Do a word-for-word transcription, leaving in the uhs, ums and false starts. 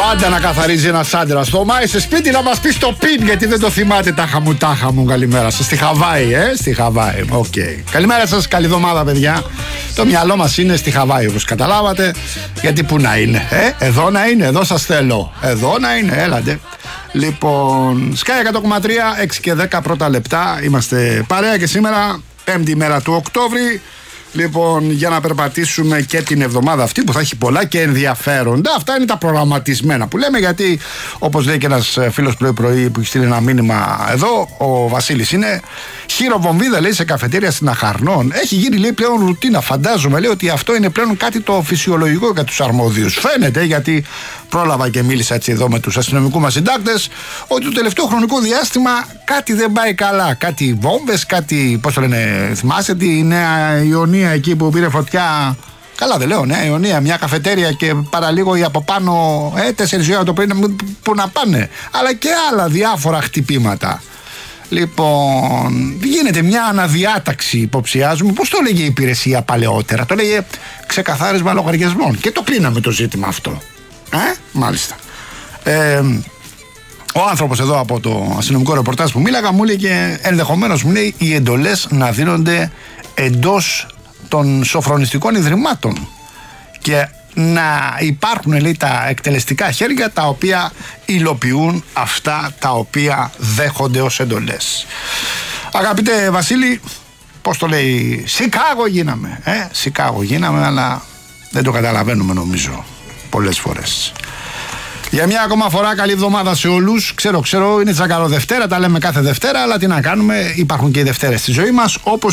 Πάντα να καθαρίζει ένας άντρας. Το Μάη σε σπίτι να μας πει στο πιν, γιατί δεν το θυμάται τάχα μου, τάχα μου. Καλημέρα σας. Στη Χαβάη, ε, στη Χαβάη. Οκ. Okay. Καλημέρα σας, καλή εβδομάδα, παιδιά. Το μυαλό μας είναι στη Χαβάη, όπως καταλάβατε. Γιατί πού να είναι, ε, εδώ να είναι, εδώ σας θέλω. Εδώ να είναι, έλατε. Λοιπόν, Sky εκατό κόμμα τρία, έξι και δέκα πρώτα λεπτά. Είμαστε παρέα και σήμερα, πέμπτη μέρα του Οκτώβρη. Λοιπόν, για να περπατήσουμε και την εβδομάδα αυτή που θα έχει πολλά και ενδιαφέροντα. Αυτά είναι τα προγραμματισμένα που λέμε, γιατί όπως λέει και ένας φίλος πρωί-πρωί που έχει στείλει ένα μήνυμα εδώ, ο Βασίλης είναι χειροβομβίδα, λέει, σε καφετέρια στην Αχαρνών. Έχει γίνει, λέει, πλέον ρουτίνα. Φαντάζομαι, λέει, ότι αυτό είναι πλέον κάτι το φυσιολογικό για τους αρμόδιους. Φαίνεται, γιατί πρόλαβα και μίλησα έτσι εδώ με τους αστυνομικούς μας συντάκτες, ότι το τελευταίο χρονικό διάστημα κάτι δεν πάει καλά. Κάτι βόμβες, κάτι, πώς το λένε, θυμάσαι τη Νέα Ιωνία εκεί που πήρε φωτιά? Καλά δεν λέω, Νέα Ιωνία, μια καφετέρια και παραλίγο ή από πάνω, ε, τέσσερις ώρα το πρωί που να πάνε. Αλλά και άλλα διάφορα χτυπήματα. Λοιπόν, γίνεται μια αναδιάταξη, υποψιάζουμε. Πώς το λέγε η υπηρεσία παλαιότερα? Το λέγε ξεκαθάρισμα λογαριασμών. Και το κλείναμε το ζήτημα αυτό. Ε, μάλιστα. Ε, ο άνθρωπος εδώ από το αστυνομικό ρεπορτάζ που μίλαγα μου έλεγε, ενδεχομένως μου λέει, οι εντολές να δίνονται εντός των σοφρονιστικών ιδρυμάτων και να υπάρχουν, λέει, τα εκτελεστικά χέρια τα οποία υλοποιούν αυτά τα οποία δέχονται ως εντολές. Αγαπητέ Βασίλη, πώς το λέει, Σικάγο γίναμε, ε, Σικάγο γίναμε, αλλά δεν το καταλαβαίνουμε νομίζω πολλές φορές. Για μια ακόμα φορά καλή εβδομάδα σε όλους. Ξέρω, ξέρω, είναι τσακαρό Δευτέρα, τα λέμε κάθε Δευτέρα, αλλά τι να κάνουμε, υπάρχουν και οι Δευτέρες στη ζωή μας, όπως